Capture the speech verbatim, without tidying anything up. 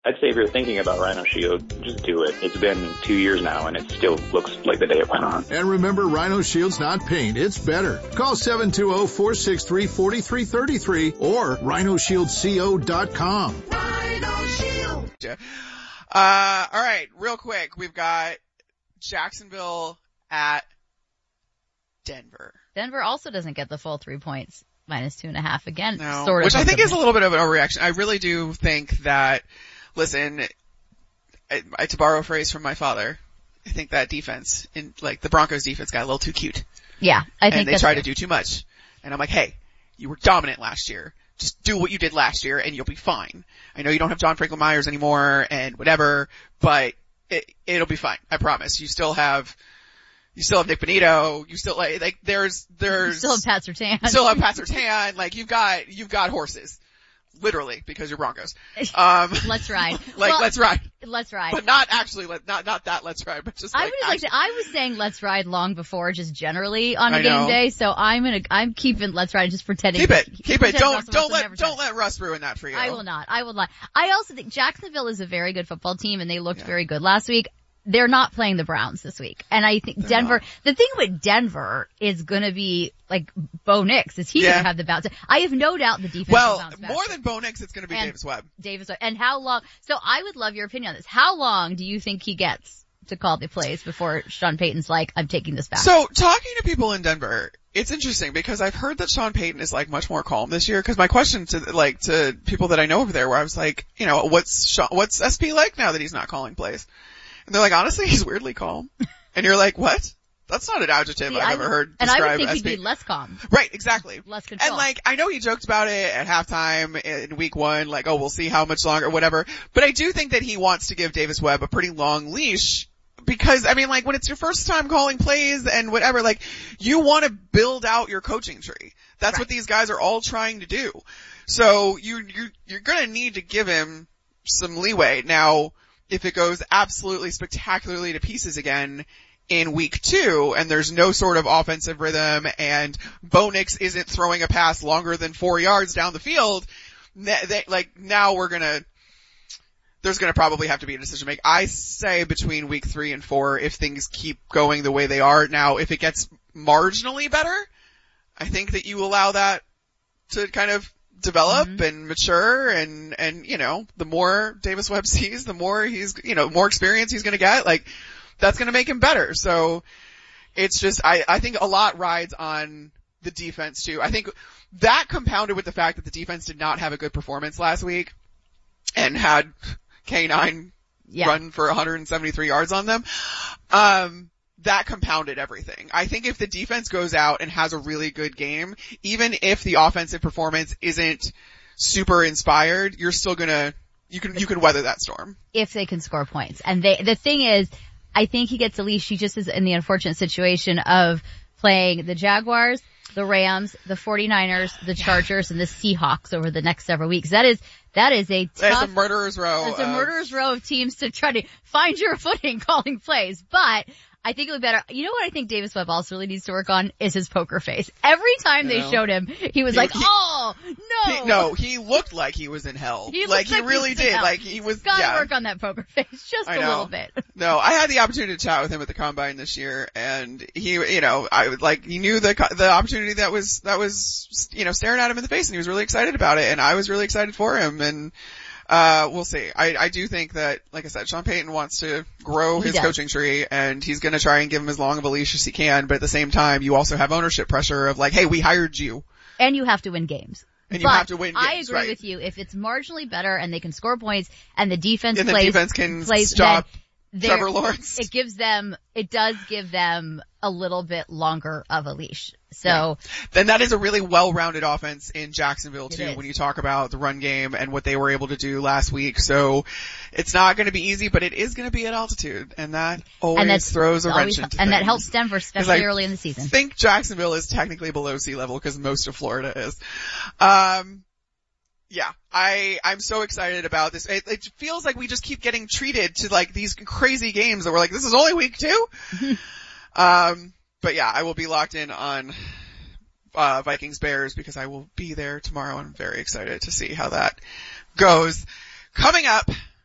I'd say if you're thinking about Rhino Shield, just do it. It's been two years now, and it still looks like the day it went on. And remember, Rhino Shield's not paint, it's better. Call seven two zero, four six three, four three three three or rhino shield co dot com. Rhino Shield. Uh, all right, real quick, we've got Jacksonville at Denver. Denver also doesn't get the full three points. Minus two and a half again. No, sort of. Which I think is a little bit of an overreaction. I really do think that, listen, I, I, to borrow a phrase from my father, I think that defense, in like the Broncos defense got a little too cute. Yeah, I think And they that's tried true. to do too much. And I'm like, hey, you were dominant last year. Just do what you did last year and you'll be fine. I know you don't have John Franklin Myers anymore and whatever, but it, it'll be fine. I promise. You still have You still have Nick Bonito. You still like, like there's, there's. You still have Pat Surtain. You still have Pat Surtain. Like you've got, you've got horses. Literally, because you're Broncos. Um. Let's ride. like, well, let's ride. Let's ride. But not actually, let, not, not that let's ride, but just like. I would just like to, I was saying let's ride long before just generally on a I game know. day, so I'm gonna, I'm keeping let's ride just pretending. Keep it. that- Keep it. pretend Don't, Russell don't Wilson never let, tried don't let Russ ruin that for you. I will not. I will not. I also think Jacksonville is a very good football team and they looked Yeah. very good last week. They're not playing the Browns this week. And I think They're Denver, not. the thing with Denver is gonna be like Bo Nix. Is he Yeah. gonna have the bounce? I have no doubt the defense will Well, bounce back. more than Bo Nix, it's gonna be And- Davis Webb. Davis, and how long, so I would love your opinion on this. How long do you think he gets to call the plays before Sean Payton's like, I'm taking this back? So, talking to people in Denver, it's interesting because I've heard that Sean Payton is like much more calm this year. Because my question to like to people that I know over there, where I was like, you know, what's Sean, what's S P like now that he's not calling plays? And they're like, honestly, he's weirdly calm. And you're like, what? That's not an adjective See, I've I ever would- heard And I describe would think S P. he'd be less calm, Right, exactly. less control. And like, I know he joked about it at halftime in week one, like, oh, we'll see how much longer, whatever. But I do think that he wants to give Davis Webb a pretty long leash because, I mean, like, when it's your first time calling plays and whatever, like, you want to build out your coaching tree. That's Right. what these guys are all trying to do. So you, you, you're gonna need to give him some leeway. Now, if it goes absolutely spectacularly to pieces again in week two and there's no sort of offensive rhythm and Bo Nix isn't throwing a pass longer than four yards down the field, they, they, like now we're gonna, there's gonna probably have to be a decision to make. I say between week three and four if things keep going the way they are. Now, if it gets marginally better, I think that you allow that to kind of develop Mm-hmm. and mature and, and, you know, the more Davis Webb sees, the more he's, you know, more experience he's gonna get, like, that's gonna make him better. So, it's just, I, I think a lot rides on the defense too. I think that compounded with the fact that the defense did not have a good performance last week and had K nine yeah. run for one hundred seventy-three yards on them. Um, that compounded everything. I think if the defense goes out and has a really good game, even if the offensive performance isn't super inspired, you're still gonna, you can, you can weather that storm. If they can score points. And they, the thing is, I think he gets a leash. He just is in the unfortunate situation of playing the Jaguars, the Rams, the 49ers, the Chargers, and the Seahawks over the next several weeks. That is, that is a tough, That's a murderer's row. It's a of- murderer's row of teams to try to find your footing calling plays. But I think it would be better. You know what I think Davis Webb also really needs to work on is his poker face. Every time I they know. showed him, he was He- like, he- oh, no. He, no, he looked like he was in hell. He like looked he like he really was in did. hell. Like he was. Gotta yeah. work on that poker face just I a know. little bit. No, I had the opportunity to chat with him at the combine this year, and he, you know, I would like he knew the co- the opportunity that was that was you know staring at him in the face, and he was really excited about it, and I was really excited for him, and uh we'll see. I I do think that, like I said, Sean Payton wants to grow He his does. coaching tree, and he's going to try and give him as long of a leash as he can, but at the same time, you also have ownership pressure of like, hey, we hired you. And you have to win games. And you but have to win I games, agree right. with you. If it's marginally better and they can score points and the defense And the plays, defense can plays, stop then they're- Trevor Lawrence. It gives them, it does give them a little bit longer of a leash. So Yeah. Then that is a really well-rounded offense in Jacksonville It too, is. when you talk about the run game and what they were able to do last week. So it's not going to be easy, but it is going to be at altitude, and that always and that's throws a always- wrench into and that things. helps Denver, 'Cause especially I early in the season. I think Jacksonville is technically below sea level because most of Florida is. Um, yeah, I, I'm so excited about this. It, it feels like we just keep getting treated to like these crazy games that we're like, this is only week two? um, but yeah, I will be locked in on, uh, Vikings Bears because I will be there tomorrow. I'm very excited to see how that goes. Coming up,